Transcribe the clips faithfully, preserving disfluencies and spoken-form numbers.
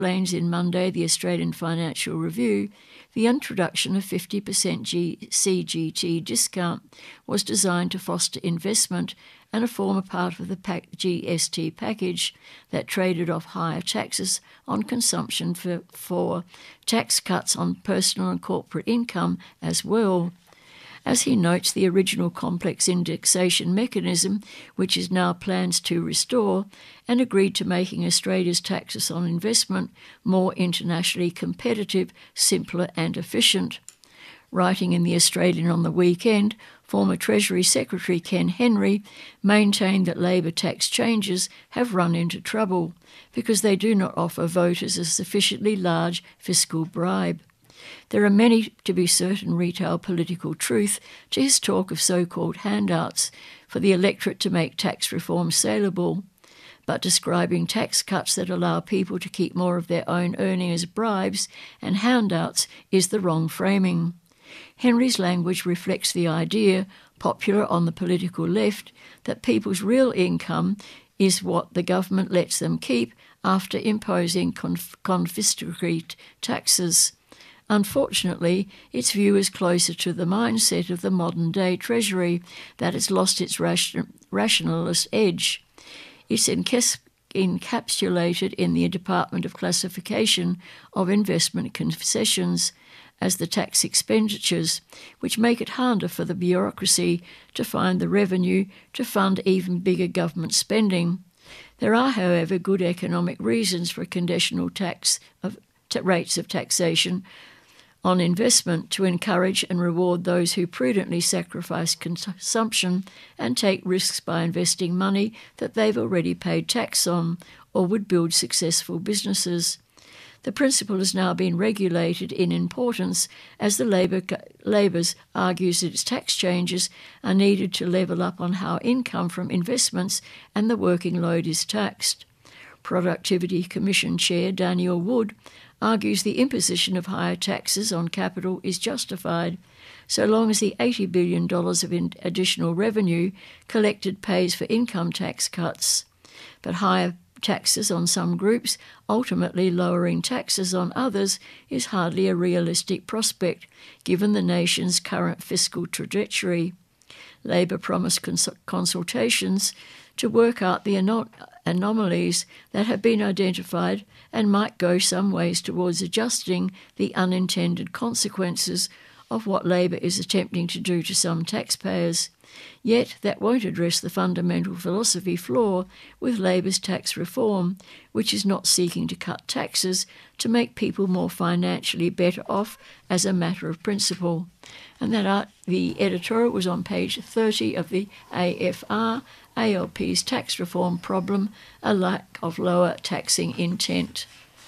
explains in Monday the Australian Financial Review, the introduction of fifty percent C G T discount was designed to foster investment and a former part of the G S T package that traded off higher taxes on consumption for, for tax cuts on personal and corporate income as well. As he notes, the original complex indexation mechanism, which is now plans to restore, and agreed to making Australia's taxes on investment more internationally competitive, simpler and efficient. Writing in The Australian on the weekend, former Treasury Secretary Ken Henry maintained that Labor tax changes have run into trouble because they do not offer voters a sufficiently large fiscal bribe. There are many, to be certain, retail political truth to his talk of so-called handouts for the electorate to make tax reform saleable, but describing tax cuts that allow people to keep more of their own earning as bribes and handouts is the wrong framing. Henry's language reflects the idea, popular on the political left, that people's real income is what the government lets them keep after imposing conf- confiscatory taxes. Unfortunately, its view is closer to the mindset of the modern-day Treasury that has lost its ration- rationalist edge. It's encas- encapsulated in the Department of Classification of Investment Concessions as the tax expenditures, which make it harder for the bureaucracy to find the revenue to fund even bigger government spending. There are, however, good economic reasons for conditional tax of, t- rates of taxation on investment to encourage and reward those who prudently sacrifice consumption and take risks by investing money that they've already paid tax on or would build successful businesses. The principle has now been regulated in importance as the Labor, Labour's argues that its tax changes are needed to level up on how income from investments and the working load is taxed. Productivity Commission Chair Daniel Wood argues the imposition of higher taxes on capital is justified, so long as the eighty billion dollars of additional revenue collected pays for income tax cuts. But higher taxes on some groups, ultimately lowering taxes on others, is hardly a realistic prospect, given the nation's current fiscal trajectory. Labor promised cons- consultations to work out the anom- anomalies that have been identified and might go some ways towards adjusting the unintended consequences of what Labor is attempting to do to some taxpayers. Yet that won't address the fundamental philosophy flaw with Labor's tax reform, which is not seeking to cut taxes to make people more financially better off as a matter of principle. And that art, the editorial was on page thirty of the A F R, A L P's tax reform problem, a lack of lower taxing intent.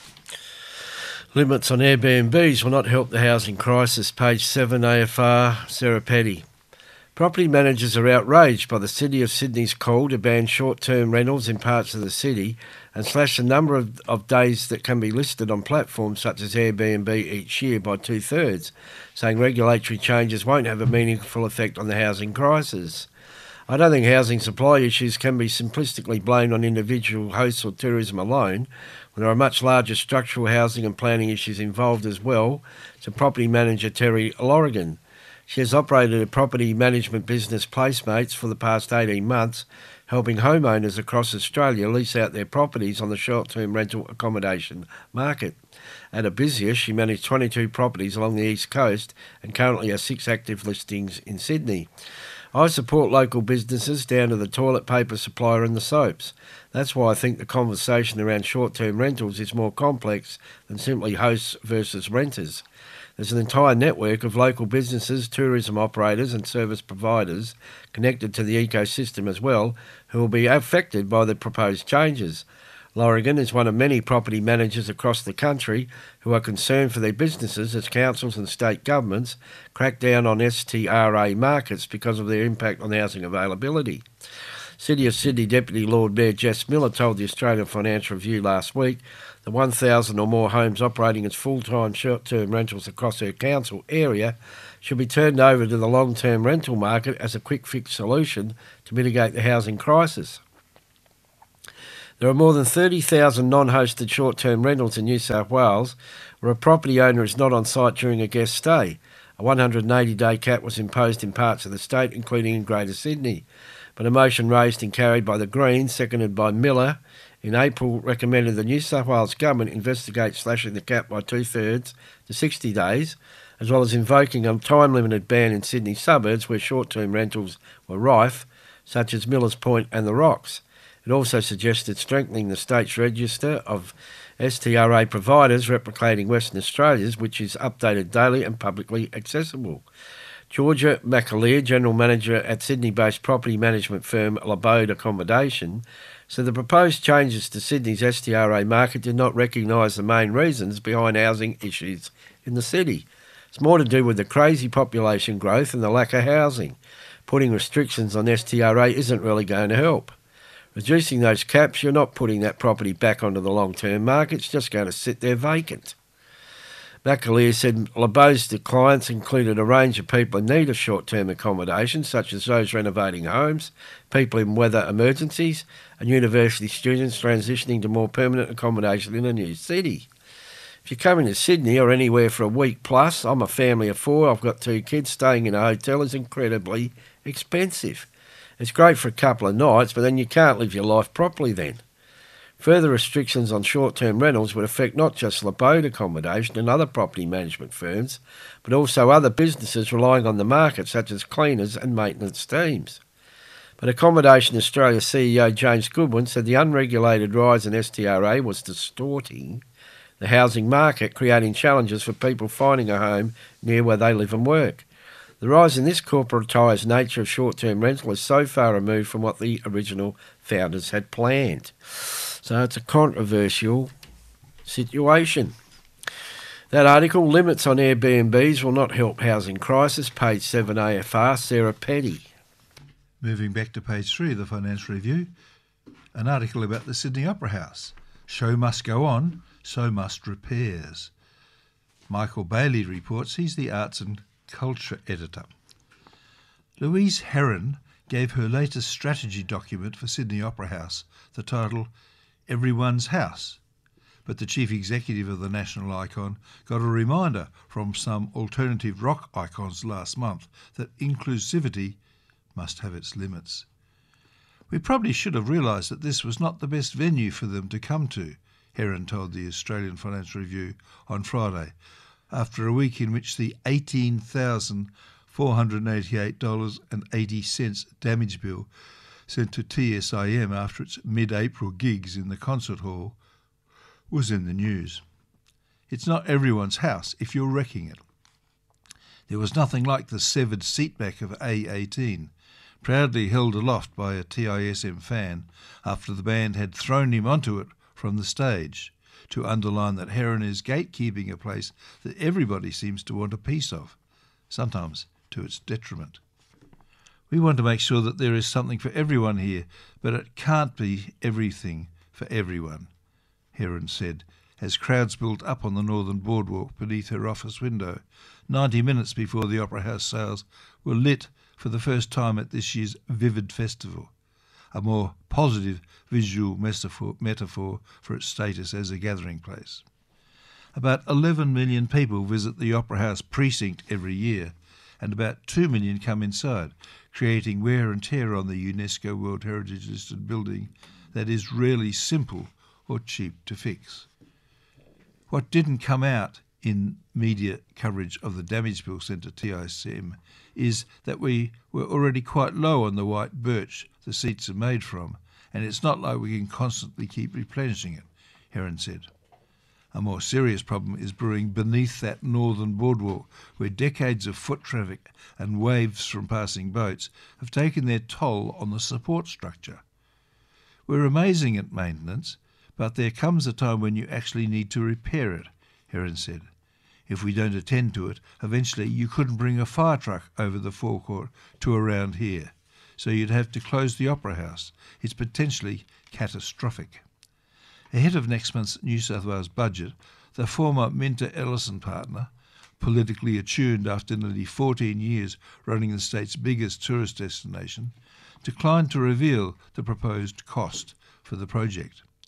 Limits on Airbnbs will not help the housing crisis. Page seven, A F R, Sarah Petty. Property managers are outraged by the City of Sydney's call to ban short-term rentals in parts of the city and slash the number of, of days that can be listed on platforms such as Airbnb each year by two-thirds, saying regulatory changes won't have a meaningful effect on the housing crisis. I don't think housing supply issues can be simplistically blamed on individual hosts or tourism alone. There are much larger structural housing and planning issues involved as well, said property manager Terry Lorrigan. She has operated a property management business, Placemates, for the past eighteen months, helping homeowners across Australia lease out their properties on the short-term rental accommodation market. At Abizia, she managed twenty-two properties along the East Coast and currently has six active listings in Sydney. I support local businesses down to the toilet paper supplier and the soaps. That's why I think the conversation around short-term rentals is more complex than simply hosts versus renters. There's an entire network of local businesses, tourism operators and service providers connected to the ecosystem as well who will be affected by the proposed changes. Lorrigan is one of many property managers across the country who are concerned for their businesses as councils and state governments crack down on S T R A markets because of their impact on housing availability. City of Sydney Deputy Lord Mayor Jess Miller told the Australian Financial Review last week that one thousand or more homes operating as full-time short-term rentals across her council area should be turned over to the long-term rental market as a quick-fix solution to mitigate the housing crisis. There are more than thirty thousand non-hosted short-term rentals in New South Wales where a property owner is not on site during a guest stay. A one hundred eighty day cap was imposed in parts of the state, including in Greater Sydney. But a motion raised and carried by the Greens, seconded by Miller, in April recommended the New South Wales Government investigate slashing the cap by two-thirds to sixty days, as well as invoking a time-limited ban in Sydney suburbs where short-term rentals were rife, such as Millers Point and the Rocks. It also suggested strengthening the state's register of S T R A providers replicating Western Australia's, which is updated daily and publicly accessible. Georgia McAleer, General Manager at Sydney-based property management firm Labode Accommodation, said the proposed changes to Sydney's S T R A market did not recognise the main reasons behind housing issues in the city. It's more to do with the crazy population growth and the lack of housing. Putting restrictions on S T R A isn't really going to help. Reducing those caps, you're not putting that property back onto the long-term market, it's just going to sit there vacant. McAleer said Labode's clients included a range of people in need of short-term accommodation, such as those renovating homes, people in weather emergencies, and university students transitioning to more permanent accommodation in a new city. If you're coming to Sydney or anywhere for a week plus, I'm a family of four, I've got two kids, staying in a hotel is incredibly expensive. It's great for a couple of nights, but then you can't live your life properly then. Further restrictions on short-term rentals would affect not just Labode Accommodation and other property management firms, but also other businesses relying on the market, such as cleaners and maintenance teams. But Accommodation Australia C E O James Goodwin said the unregulated rise in S T R A was distorting the housing market, creating challenges for people finding a home near where they live and work. The rise in this corporatised nature of short-term rental is so far removed from what the original founders had planned. So it's a controversial situation. That article, Limits on Airbnbs Will Not Help Housing Crisis, page seven A F R, Sarah Petty. Moving back to page three of the Financial Review, an article about the Sydney Opera House. Show must go on, so must repairs. Michael Bailey reports he's the Arts and Culture Editor. Louise Heron gave her latest strategy document for Sydney Opera House the title Everyone's House, but the chief executive of the national icon got a reminder from some alternative rock icons last month that inclusivity must have its limits. We probably should have realised that this was not the best venue for them to come to, Heron told the Australian Financial Review on Friday, after a week in which the eighteen thousand four hundred eighty-eight dollars and eighty cents damage bill sent to T S I M after its mid-April gigs in the concert hall was in the news. It's not everyone's house if you're wrecking it. There was nothing like the severed seatback of A eighteen, proudly held aloft by a T I S M fan after the band had thrown him onto it from the stage, to underline that Heron is gatekeeping a place that everybody seems to want a piece of, sometimes to its detriment. We want to make sure that there is something for everyone here, but it can't be everything for everyone, Heron said, as crowds built up on the northern boardwalk beneath her office window, ninety minutes before the Opera House sales were lit for the first time at this year's Vivid Festival, a more positive visual metaphor, metaphor for its status as a gathering place. About eleven million people visit the Opera House precinct every year, and about two million come inside, creating wear and tear on the UNESCO World Heritage listed building that is rarely simple or cheap to fix. What didn't come out in media coverage of the damage bill sent to T I S M is that we were already quite low on the white birch the seats are made from, and it's not like we can constantly keep replenishing it, Heron said. A more serious problem is brewing beneath that northern boardwalk, where decades of foot traffic and waves from passing boats have taken their toll on the support structure. We're amazing at maintenance, but there comes a time when you actually need to repair it, Heron said. If we don't attend to it, eventually you couldn't bring a fire truck over the forecourt to around here, so you'd have to close the Opera House. It's potentially catastrophic. Ahead of next month's New South Wales budget, the former Minter Ellison partner, politically attuned after nearly fourteen years running the state's biggest tourist destination, declined to reveal the proposed cost for the project.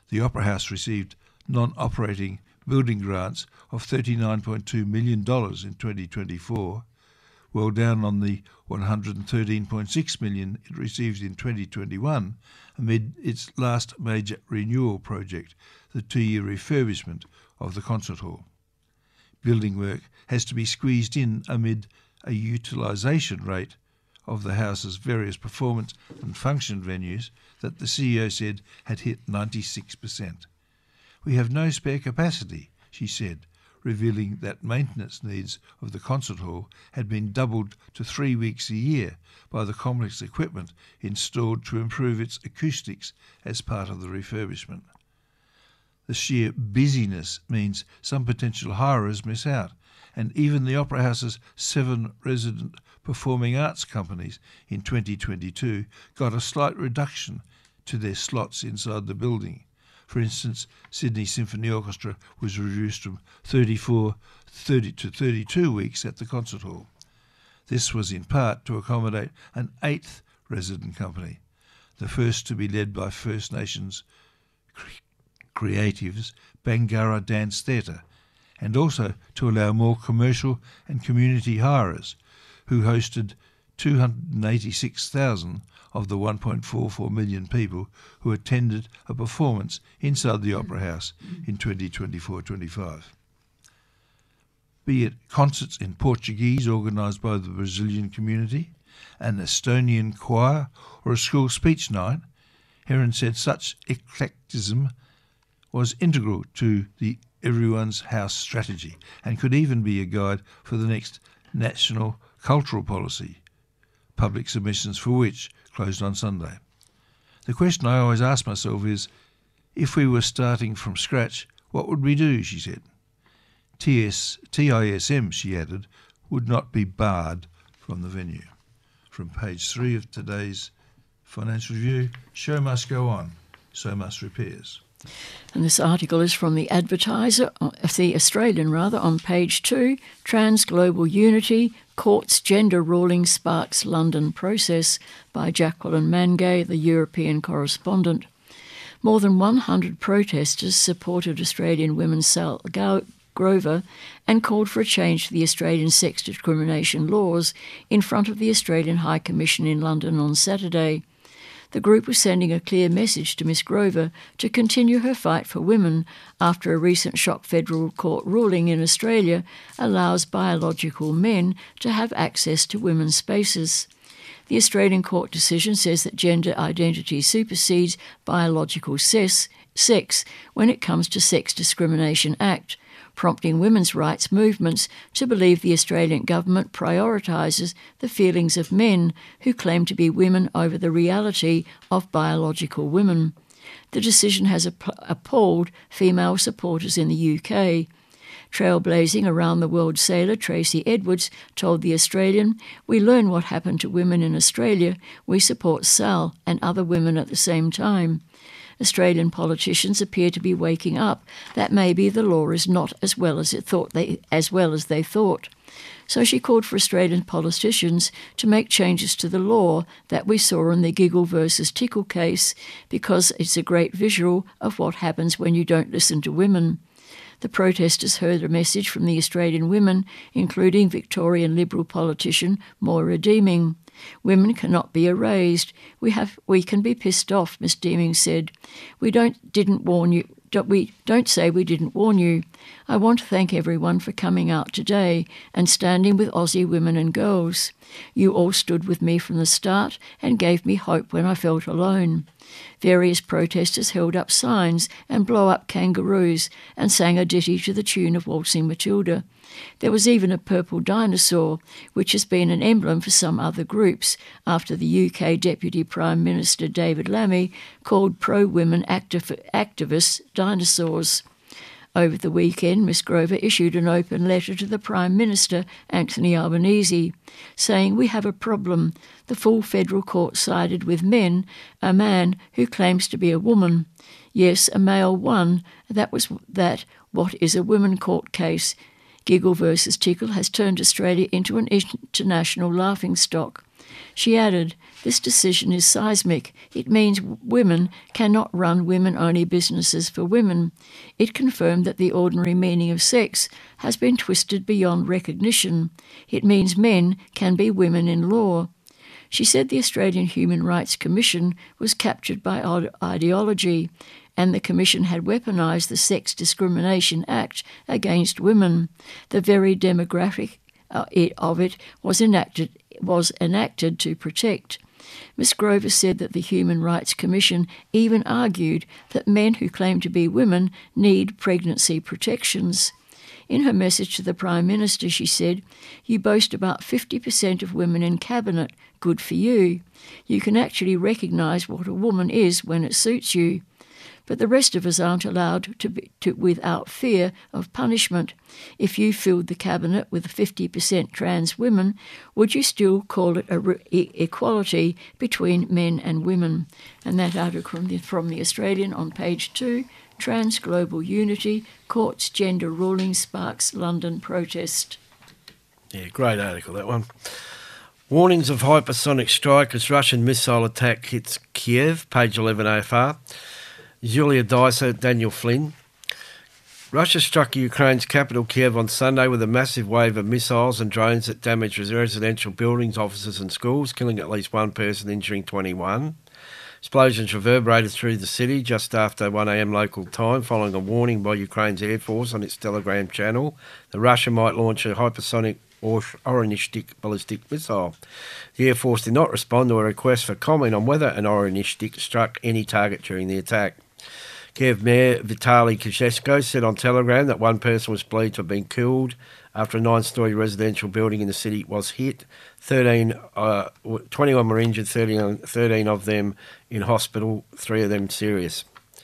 The Opera House received non-operating building grants of thirty-nine point two million dollars in twenty twenty-four, well down on the one hundred thirteen point six million dollars it received in twenty twenty-one amid its last major renewal project, the two-year refurbishment of the concert hall. Building work has to be squeezed in amid a utilisation rate of the house's various performance and function venues that the C E O said had hit ninety-six percent. "We have no spare capacity," she said, revealing that maintenance needs of the concert hall had been doubled to three weeks a year by the complex equipment installed to improve its acoustics as part of the refurbishment. The sheer busyness means some potential hirers miss out, and even the Opera House's seven resident performing arts companies in twenty twenty-two got a slight reduction to their slots inside the building. For instance, Sydney Symphony Orchestra was reduced from thirty-four thirty to thirty-two weeks at the concert hall. This was in part to accommodate an eighth resident company, the first to be led by First Nations creatives Bangarra Dance Theatre, and also to allow more commercial and community hirers, who hosted two hundred eighty-six thousand of the one point four four million people who attended a performance inside the Opera House in twenty twenty-four twenty-five. Be it concerts in Portuguese organised by the Brazilian community, an Estonian choir, or a school speech night, Heron said such eclecticism was integral to the Everyone's House strategy and could even be a guide for the next national cultural policy, public submissions for which closed on Sunday. The question I always ask myself is, if we were starting from scratch, what would we do, she said. T S, T I S M, she added, would not be barred from the venue. From page three of today's Financial Review, show must go on, so must repairs. And this article is from the Advertiser, the Australian rather, on page two, Trans Global Unity, Court's Gender Ruling Sparks London Process, by Jacqueline Mangay, the European correspondent. More than one hundred protesters supported Australian women Sal Grover and called for a change to the Australian sex discrimination laws in front of the Australian High Commission in London on Saturday. The group was sending a clear message to Miss Grover to continue her fight for women after a recent shock federal court ruling in Australia allows biological men to have access to women's spaces. The Australian court decision says that gender identity supersedes biological sex, sex when it comes to Sex Discrimination Act, prompting women's rights movements to believe the Australian government prioritises the feelings of men who claim to be women over the reality of biological women. The decision has appalled female supporters in the U K. Trailblazing around-the-world sailor Tracy Edwards told The Australian, "We learn what happened to women in Australia. We support Sal and other women at the same time." Australian politicians appear to be waking up that maybe the law is not as well as it thought they as well as they thought. So she called for Australian politicians to make changes to the law that we saw in the Giggle versus Tickle case, because it's a great visual of what happens when you don't listen to women. The protesters heard a message from the Australian women, including Victorian Liberal politician Moira Deeming. "Women cannot be erased. We have, we can be pissed off," Miss Deeming said. "We don't didn't warn you. Don't, we don't say we didn't warn you. I want to thank everyone for coming out today and standing with Aussie women and girls. You all stood with me from the start and gave me hope when I felt alone." Various protesters held up signs and blow up kangaroos and sang a ditty to the tune of Waltzing Matilda. There was even a purple dinosaur, which has been an emblem for some other groups, after the U K Deputy Prime Minister David Lammy called pro-women activ- activists dinosaurs. Over the weekend, Miss Grover issued an open letter to the Prime Minister, Anthony Albanese, saying, "We have a problem. The full federal court sided with men, a man who claims to be a woman. Yes, a male won. That was that. What is a women court case? Giggle versus Tickle has turned Australia into an international laughingstock. She added, "This decision is seismic. It means women cannot run women-only businesses for women. It confirmed that the ordinary meaning of sex has been twisted beyond recognition. It means men can be women in law." She said the Australian Human Rights Commission was captured by ideology, and the Commission had weaponised the Sex Discrimination Act against women. The very demographic of it was enacted was enacted to protect. Miss Grover said that the Human Rights Commission even argued that men who claim to be women need pregnancy protections. In her message to the Prime Minister, she said, "You boast about fifty percent of women in Cabinet. Good for you. You can actually recognise what a woman is when it suits you. But the rest of us aren't allowed to be to, without fear of punishment. If you filled the Cabinet with fifty percent trans women, would you still call it a re- e- equality between men and women?" And that article from the, from the Australian on page two, Trans Global Unity, Court's Gender Ruling Sparks London Protest. Yeah, great article, that one. Warnings of hypersonic strike as Russian missile attack hits Kiev, page eleven A F R. Julia Dicer, Daniel Flynn. Russia struck Ukraine's capital Kiev on Sunday with a massive wave of missiles and drones that damaged residential buildings, offices and schools, killing at least one person, injuring twenty-one. Explosions reverberated through the city just after one a.m. local time, following a warning by Ukraine's Air Force on its Telegram channel that Russia might launch a hypersonic or Oreshnik ballistic missile. The Air Force did not respond to a request for comment on whether an Oreshnik struck any target during the attack. Kiev Mayor Vitaly Klitschko said on Telegram that one person was believed to have been killed after a nine-storey residential building in the city was hit. thirteen, uh, twenty-one were injured, thirteen, thirteen of them in hospital, three of them serious.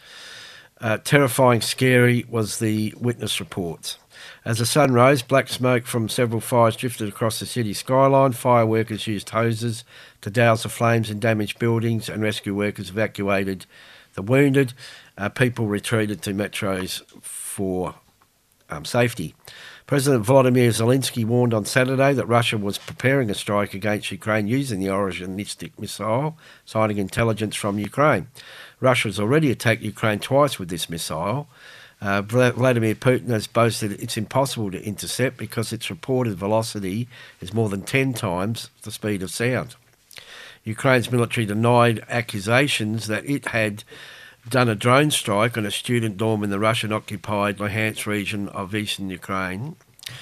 Uh, terrifying, scary was the witness reports. As the sun rose, black smoke from several fires drifted across the city skyline. Fire workers used hoses to douse the flames in damaged buildings, and rescue workers evacuated the wounded. Uh, people retreated to metros for um, safety. President Volodymyr Zelensky warned on Saturday that Russia was preparing a strike against Ukraine using the Oreshnik missile, citing intelligence from Ukraine. Russia has already attacked Ukraine twice with this missile. Uh, Vladimir Putin has boasted it's impossible to intercept because its reported velocity is more than ten times the speed of sound. Ukraine's military denied accusations that it had done a drone strike on a student dorm in the Russian-occupied Luhansk region of eastern Ukraine,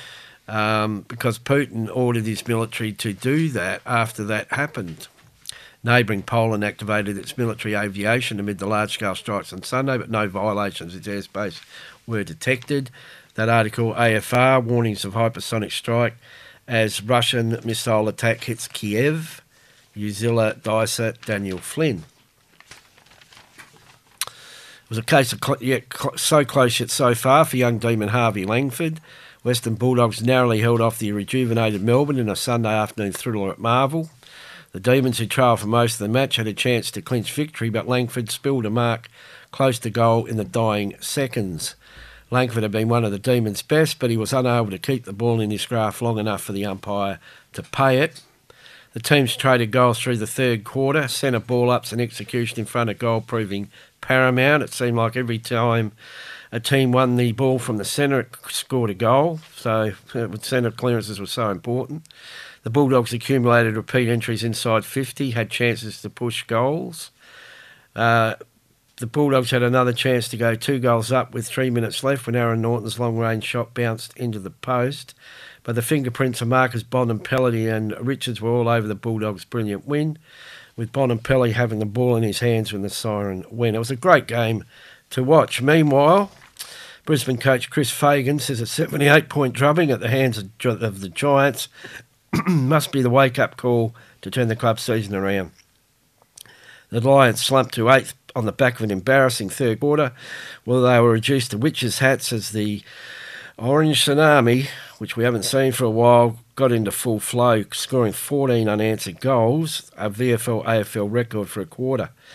um, because Putin ordered his military to do that after that happened. Neighbouring Poland activated its military aviation amid the large-scale strikes on Sunday, but no violations of its airspace were detected. That article, A F R, warnings of hypersonic strike as Russian missile attack hits Kiev. Uzilla Dicer, Daniel Flynn. It was a case of cl- yet cl- so close yet so far for young demon Harvey Langford. Western Bulldogs narrowly held off the rejuvenated Melbourne in a Sunday afternoon thriller at Marvel. The Demons, who trailed for most of the match, had a chance to clinch victory, but Langford spilled a mark close to goal in the dying seconds. Langford had been one of the Demons' best, but he was unable to keep the ball in his grasp long enough for the umpire to pay it. The teams traded goals through the third quarter, centre ball-ups and execution in front of goal proving paramount. It seemed like every time a team won the ball from the centre, it scored a goal, so centre clearances were so important. The Bulldogs accumulated repeat entries inside fifty, had chances to push goals. Uh, the Bulldogs had another chance to go two goals up with three minutes left when Aaron Norton's long-range shot bounced into the post. But the fingerprints of Marcus Bontempelli and Richards were all over the Bulldogs' brilliant win, with Bontempelli having the ball in his hands when the siren went. It was a great game to watch. Meanwhile, Brisbane coach Chris Fagan says a seventy-eight point drubbing at the hands of, of the Giants must be the wake-up call to turn the club season around. The Lions slumped to eighth on the back of an embarrassing third quarter, where they were reduced to witches' hats as the Orange Tsunami, which we haven't seen for a while, got into full flow, scoring fourteen unanswered goals, a V F L A F L record for a quarter.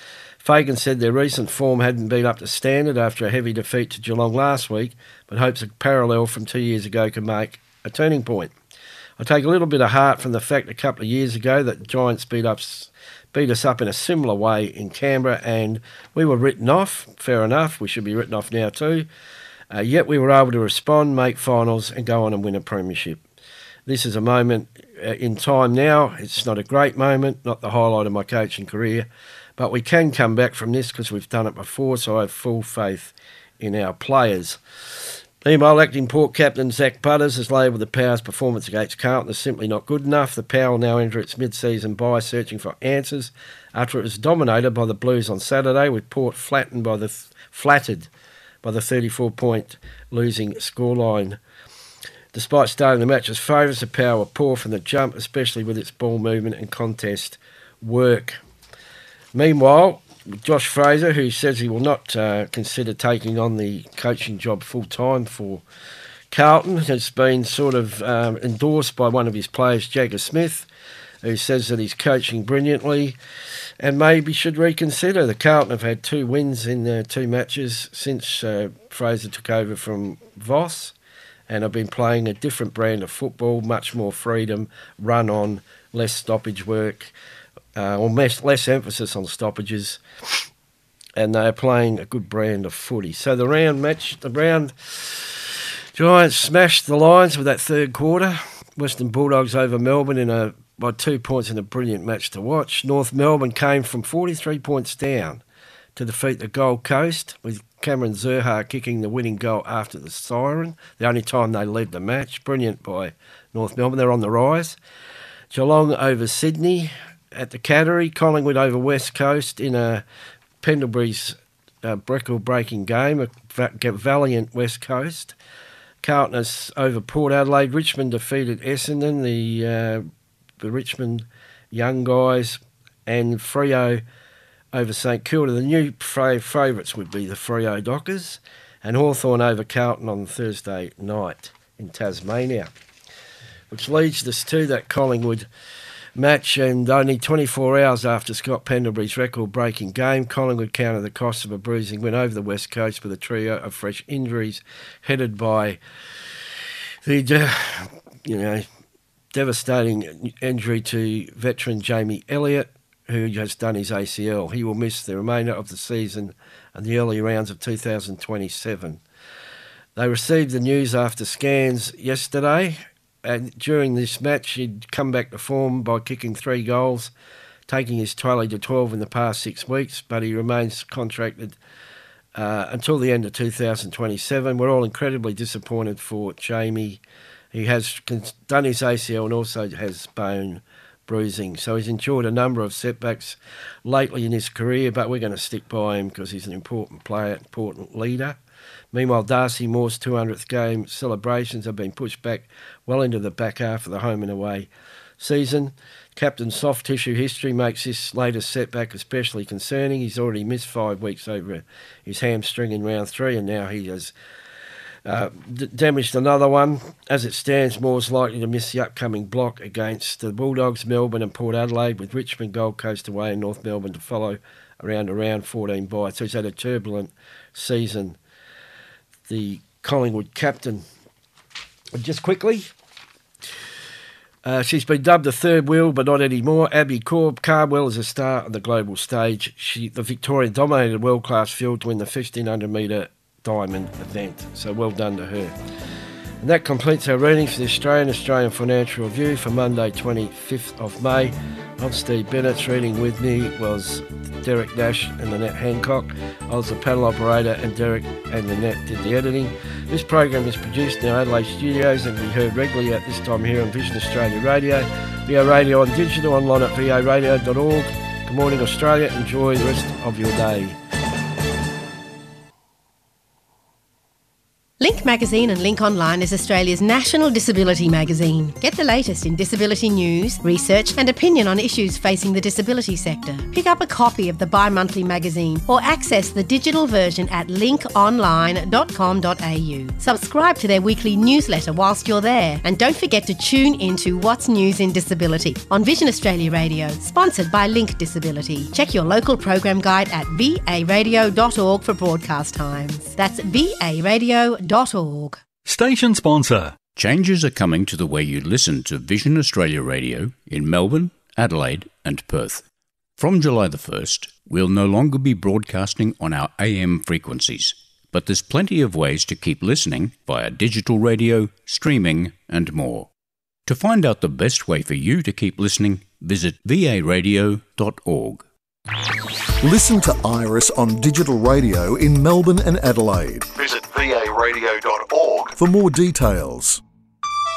Fagan said their recent form hadn't been up to standard after a heavy defeat to Geelong last week, but hopes a parallel from two years ago can make a turning point. I take a little bit of heart from the fact a couple of years ago that the Giants beat, up, beat us up in a similar way in Canberra, and we were written off. Fair enough, we should be written off now too. Uh, yet we were able to respond, make finals and go on and win a premiership. This is a moment in time now. It's not a great moment, not the highlight of my coaching career, but we can come back from this because we've done it before, so I have full faith in our players. Meanwhile, acting Port captain Zach Butters has labelled the Power's performance against Carlton as simply not good enough. The Power will now enter its mid-season bye searching for answers after it was dominated by the Blues on Saturday, with Port flattened by the th- flattered by the thirty-four point losing scoreline. Despite starting the match as favourites, the Power were poor from the jump, especially with its ball movement and contest work. Meanwhile, Josh Fraser, who says he will not uh, consider taking on the coaching job full-time for Carlton, has been sort of um, endorsed by one of his players, Jagger Smith, who says that he's coaching brilliantly and maybe should reconsider. The Carlton have had two wins in their two matches since uh, Fraser took over from Voss, and have been playing a different brand of football, much more freedom, run on, less stoppage work, Uh, or less, less emphasis on stoppages, and they're playing a good brand of footy. So the round match, the round Giants smashed the Lions with that third quarter. Western Bulldogs over Melbourne in a by two points in a brilliant match to watch. North Melbourne came from forty-three points down to defeat the Gold Coast, with Cameron Zurhaar kicking the winning goal after the siren, the only time they led the match. Brilliant by North Melbourne, they're on the rise. Geelong over Sydney at the Cattery, Collingwood over West Coast in a Pendlebury's uh, record-breaking game, a va- valiant West Coast. Carlton over Port Adelaide. Richmond defeated Essendon, the, uh, the Richmond young guys, and Freo over St Kilda. The new favourites would be the Freo Dockers, and Hawthorn over Carlton on Thursday night in Tasmania, which leads us to that Collingwood match. And only twenty-four hours after Scott Pendlebury's record-breaking game, Collingwood counted the cost of a bruising win over the West Coast with a trio of fresh injuries, headed by the you know devastating injury to veteran Jamie Elliott, who has done his A C L. He will miss the remainder of the season and the early rounds of two thousand twenty-seven. They received the news after scans yesterday. And during this match, he'd come back to form by kicking three goals, taking his tally to twelve in the past six weeks, but he remains contracted uh, until the end of two thousand twenty-seven. We're all incredibly disappointed for Jamie. He has done his A C L and also has bone bruising. So he's endured a number of setbacks lately in his career, but we're going to stick by him because he's an important player, important leader. Meanwhile, Darcy Moore's two hundredth game celebrations have been pushed back well into the back half of the home and away season. Captain's soft tissue history makes this latest setback especially concerning. He's already missed five weeks over his hamstring in round three, and now he has uh, d- damaged another one. As it stands, Moore's likely to miss the upcoming block against the Bulldogs, Melbourne and Port Adelaide, with Richmond, Gold Coast away and North Melbourne to follow around a round fourteen bye. So he's had a turbulent season, the Collingwood captain. Just quickly, uh, she's been dubbed the third wheel, but not anymore. Abby Corb Cardwell is a star on the global stage. She, the Victorian dominated a world-class field to win the fifteen hundred metre diamond event. So well done to her. And that completes our readings for the Australian Australian Financial Review for Monday, twenty-fifth of May. I'm Steve Bennett. Reading with me was Derek Nash and Lynette Hancock. I was the panel operator, and Derek and Lynette did the editing. This program is produced in our Adelaide studios and can be heard regularly at this time here on Vision Australia Radio, V O Radio on digital, online at v o radio dot org. Good morning, Australia. Enjoy the rest of your day. Link Magazine and Link Online is Australia's national disability magazine. Get the latest in disability news, research and opinion on issues facing the disability sector. Pick up a copy of the bi-monthly magazine or access the digital version at link online dot com dot a u. Subscribe to their weekly newsletter whilst you're there, and don't forget to tune into What's News in Disability on Vision Australia Radio, sponsored by Link Disability. Check your local program guide at v a radio dot org for broadcast times. That's v a radio dot org. Station sponsor. Changes are coming to the way you listen to Vision Australia Radio in Melbourne, Adelaide and Perth. From July the first, we'll no longer be broadcasting on our A M frequencies, but there's plenty of ways to keep listening via digital radio, streaming and more. To find out the best way for you to keep listening, visit v a radio dot org. Listen to Iris on digital radio in Melbourne and Adelaide. Visit v a radio dot org for more details.